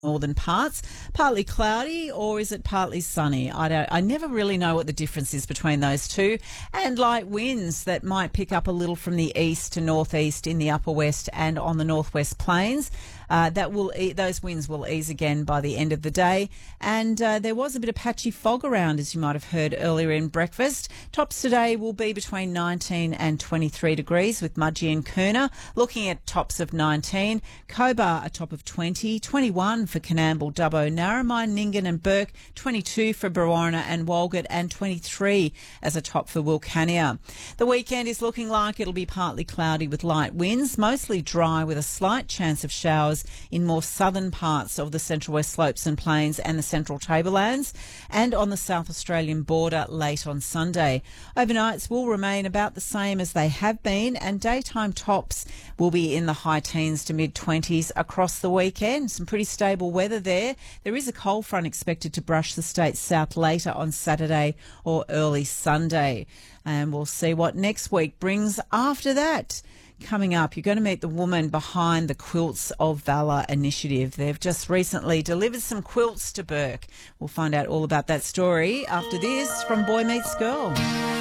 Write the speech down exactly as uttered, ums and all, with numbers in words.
northern parts. Partly cloudy, or is it partly sunny? I don't. I never really know what the difference is between those two. And light winds that might pick up a little from the east to northeast in the upper west and on the northwest plains. Uh, that will e- those winds will ease again by the end of the day. And uh, there was a bit of patchy fog around, as you might have heard earlier in breakfast. Tops today will be between nineteen and twenty-three degrees with Mudgee and Kurna. Looking at tops of nineteen, Cobar a top of twenty, twenty-one for Canamble, Dubbo, Narromine, Nyngan and Burke, twenty-two for Brewarrina and Walgett, and twenty-three as a top for Wilcannia. The weekend is looking like it'll be partly cloudy with light winds, mostly dry with a slight chance of showers in more southern parts of the Central West Slopes and Plains and the Central Tablelands, and on the South Australian border late on Sunday. Overnights will remain about the same as they have been, and daytime tops will be in the high teens to mid-twenties across the weekend. Some pretty stable weather there. There is a cold front expected to brush the state south later on Saturday or early Sunday. And we'll see what next week brings after that. Coming up, you're going to meet the woman behind the Quilts of Valour initiative. They've just recently delivered some quilts to Burke. We'll find out all about that story after this from Boy Meets Girl.